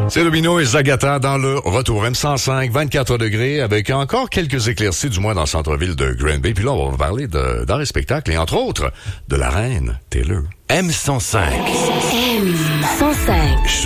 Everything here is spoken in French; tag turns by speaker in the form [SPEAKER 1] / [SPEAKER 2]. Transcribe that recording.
[SPEAKER 1] C'est Domino et Zagata dans le retour M105, 24 degrés, avec encore quelques éclaircies, du moins dans le centre-ville de Green Bay. Puis là, on va parler d'art et spectacle, et entre autres, de la reine Taylor.
[SPEAKER 2] M105.
[SPEAKER 3] M105.